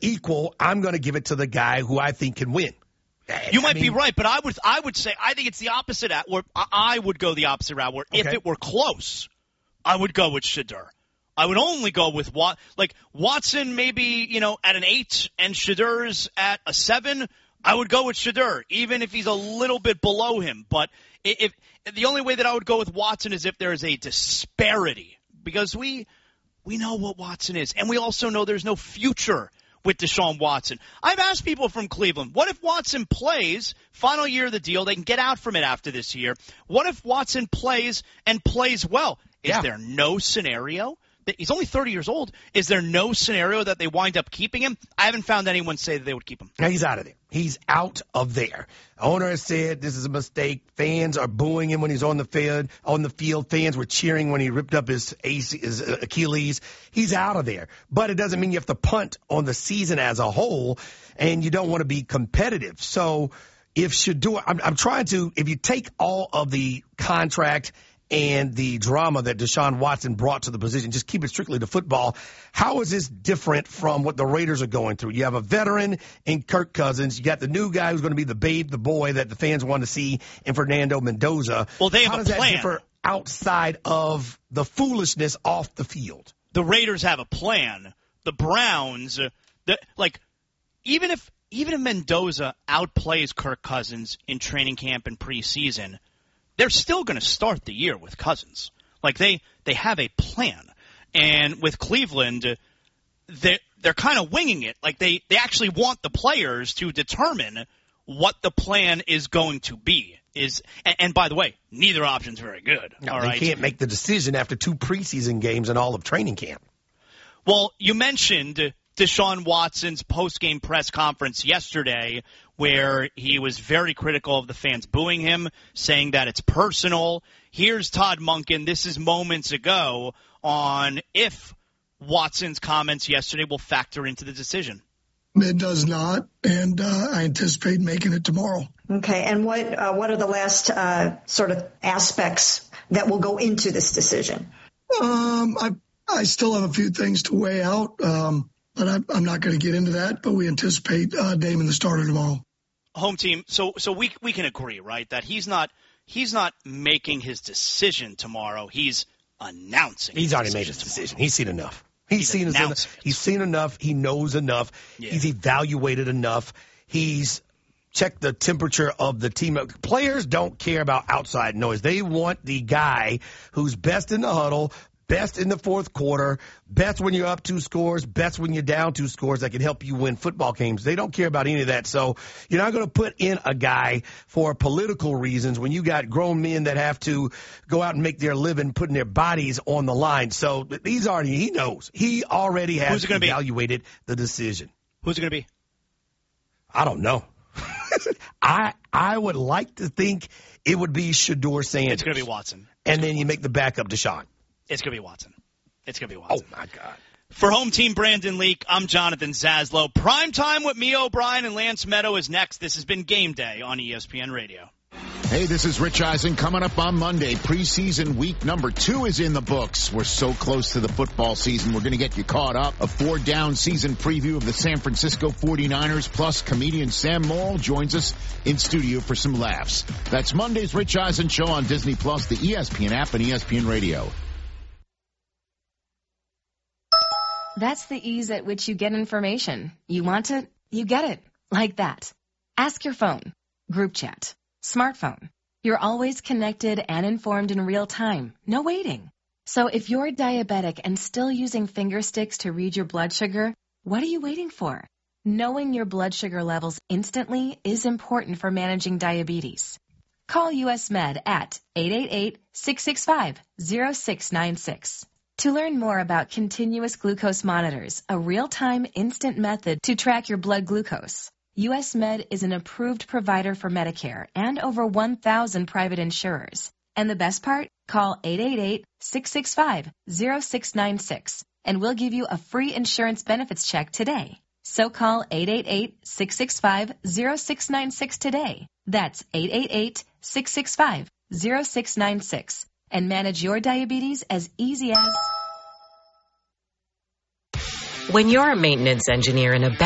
equal, I'm going to give it to the guy who I think can win. You might be right, but I would say I think it's the opposite. I would go the opposite route. Where if it were close, I would go with Shedeur. I would only go with Watson, maybe at an 8, and Shedeur's at a 7. I would go with Shedeur, even if he's a little bit below him. But if the only way that I would go with Watson is if there is a disparity, because we know what Watson is, and we also know there's no future with Deshaun Watson. I've asked people from Cleveland, what if Watson plays, final year of the deal, they can get out from it after this year. What if Watson plays and plays well? Is there no scenario? He's only 30 years old. Is there no scenario that they wind up keeping him? I haven't found anyone say that they would keep him. He's out of there. He's out of there. Owner has said this is a mistake. Fans are booing him when he's on the field. Fans were cheering when he ripped up his Achilles. He's out of there. But it doesn't mean you have to punt on the season as a whole, and you don't want to be competitive. So if Shedeur, I'm trying to, if you take all of the contract and the drama that Deshaun Watson brought to the position, just keep it strictly to football, how is this different from what the Raiders are going through? You have a veteran in Kirk Cousins. You got the new guy who's going to be the babe, the boy that the fans want to see in Fernando Mendoza. Well, they have how a does plan. That differ outside of the foolishness off the field? The Raiders have a plan. The Browns, even if Mendoza outplays Kirk Cousins in training camp and preseason, they're still going to start the year with Cousins. They have a plan. And with Cleveland, they're kind of winging it. They actually want the players to determine what the plan is going to be. And by the way, neither option's very good. No, all they right? can't make the decision after 2 preseason games and all of training camp. Well, you mentioned Deshaun Watson's post-game press conference yesterday, where he was very critical of the fans booing him, saying that it's personal. Here's Todd Monken. This is moments ago on if Watson's comments yesterday will factor into the decision. It does not, and I anticipate making it tomorrow. Okay, and what are the last sort of aspects that will go into this decision? I still have a few things to weigh out. But I'm not going to get into that, but we anticipate naming the starter tomorrow. Home team, so we can agree, right, that he's not making his decision tomorrow. He's announcing. He's already made his decision. He's seen enough. He's seen enough. He knows enough. Yeah. He's evaluated enough. He's checked the temperature of the team. Players don't care about outside noise. They want the guy who's best in the huddle, best in the fourth quarter, best when you're up 2 scores, best when you're down 2 scores that can help you win football games. They don't care about any of that. So you're not going to put in a guy for political reasons when you got grown men that have to go out and make their living putting their bodies on the line. So he knows. He already has evaluated the decision. Who's it going to be? I don't know. I would like to think it would be Shedeur Sanders. It's going to be Watson. And then you make the backup Deshaun. It's going to be Watson. Oh, my God. For Home Team Brandon Leak, I'm Jonathan Zaslow. Prime time with me, O'Brien, and Lance Meadow is next. This has been Game Day on ESPN Radio. Hey, this is Rich Eisen. Coming up on Monday, preseason week number 2 is in the books. We're so close to the football season. We're going to get you caught up. A 4-down season preview of the San Francisco 49ers, plus comedian Sam Morrill joins us in studio for some laughs. That's Monday's Rich Eisen Show on Disney+, the ESPN app, and ESPN Radio. That's the ease at which you get information. You want it, you get it. Like that. Ask your phone. Group chat. Smartphone. You're always connected and informed in real time. No waiting. So if you're diabetic and still using finger sticks to read your blood sugar, what are you waiting for? Knowing your blood sugar levels instantly is important for managing diabetes. Call US Med at 888-665-0696. To learn more about continuous glucose monitors, a real-time instant method to track your blood glucose, US Med is an approved provider for Medicare and over 1,000 private insurers. And the best part? Call 888-665-0696 and we'll give you a free insurance benefits check today. So call 888-665-0696 today. That's 888-665-0696. And manage your diabetes as easy as... When you're a maintenance engineer in a